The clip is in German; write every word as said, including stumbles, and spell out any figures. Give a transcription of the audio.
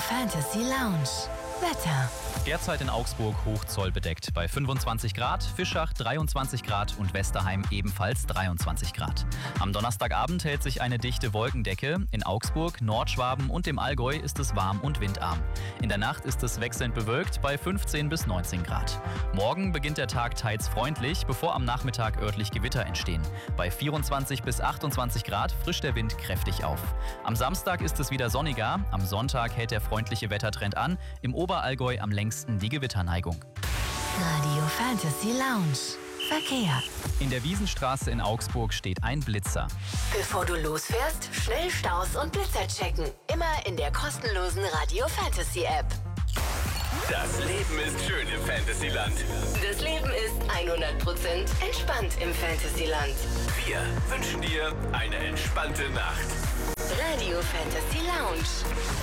Fantasy Lounge. Wetter. Derzeit in Augsburg hochzollbedeckt bei fünfundzwanzig Grad, Fischach dreiundzwanzig Grad und Westerheim ebenfalls dreiundzwanzig Grad. Am Donnerstagabend hält sich eine dichte Wolkendecke. In Augsburg, Nordschwaben und dem Allgäu ist es warm und windarm. In der Nacht ist es wechselnd bewölkt bei fünfzehn bis neunzehn Grad. Morgen beginnt der Tag teils freundlich, bevor am Nachmittag örtlich Gewitter entstehen. Bei vierundzwanzig bis achtundzwanzig Grad frischt der Wind kräftig auf. Am Samstag ist es wieder sonniger. Am Sonntag hält der freundliche Wettertrend an. Im Oberallgäu am längsten die Gewitterneigung. Radio Fantasy Lounge. Verkehr. In der Wiesenstraße in Augsburg steht ein Blitzer. Bevor du losfährst, schnell Staus und Blitzer checken. Immer in der kostenlosen Radio Fantasy App. Das Leben ist schön im Fantasyland. Das Leben ist hundert Prozent entspannt im Fantasyland. Wir wünschen dir eine entspannte Nacht. Radio Fantasy Lounge.